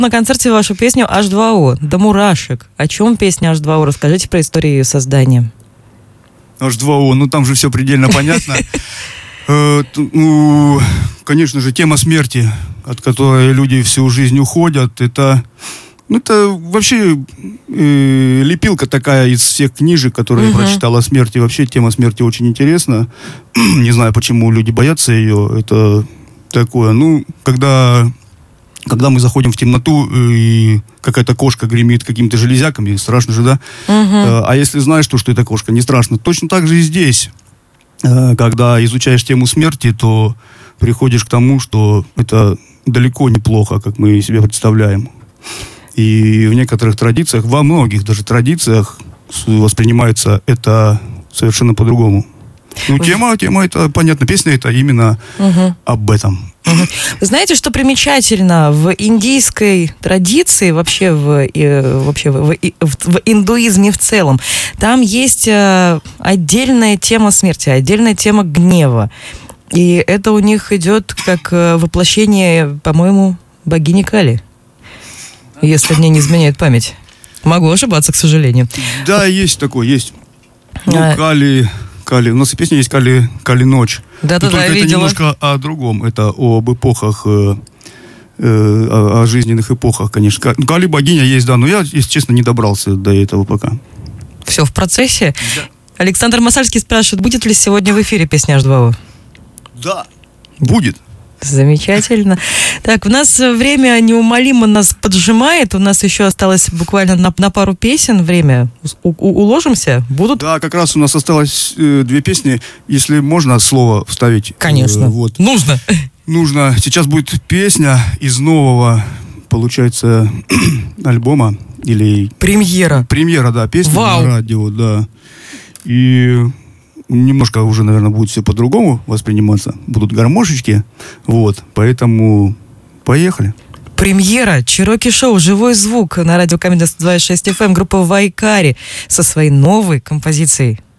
на концерте вашу песню H2O, до мурашек. О чем песня H2O? Расскажите про историю ее создания. H2O, ну там же все предельно понятно. Конечно же, тема смерти, от которой люди всю жизнь уходят, это вообще лепилка такая из всех книжек, которые я прочитал о смерти. Вообще тема смерти очень интересна. Не знаю, почему люди боятся ее. Это такое, когда мы заходим в темноту, и какая-то кошка гремит какими-то железяками, страшно же, да? А если знаешь, что это кошка, не страшно. Точно так же и здесь. Когда изучаешь тему смерти, то приходишь к тому, что это далеко не плохо, как мы себе представляем. И в некоторых традициях, во многих даже традициях воспринимается это совершенно по-другому. Тема это, понятно, песня это именно об этом. Вы знаете, что примечательно в индийской традиции, вообще в индуизме в целом, там есть отдельная тема смерти, отдельная тема гнева. И это у них идет как воплощение, по-моему, богини Кали, если мне не изменяет память. Могу ошибаться, к сожалению. Да, есть такое, есть. Кали. У нас и песня есть Кали ночь. Да, это видела. Немножко о другом. Это об эпохах, о жизненных эпохах, конечно. Кали богиня есть, да, но я, если честно, не добрался до этого пока. Все в процессе? Да. Александр Масальский спрашивает, будет ли сегодня в эфире песня H2O? Да, будет. Замечательно. Так, у нас время неумолимо нас поджимает. У нас еще осталось буквально на пару песен время. Уложимся? Будут? Да, как раз у нас осталось 2 песни. Если можно слово вставить. Конечно. Нужно. Нужно. Сейчас будет песня из нового, получается, альбома. Или... Премьера, да. Песня на радио, да. И... немножко уже, наверное, будет все по-другому восприниматься. Будут гармошечки. Поэтому поехали. Премьера Чероки Шоу, живой звук на радио Камеди 2.6 FM, группа Вайкари со своей новой композицией.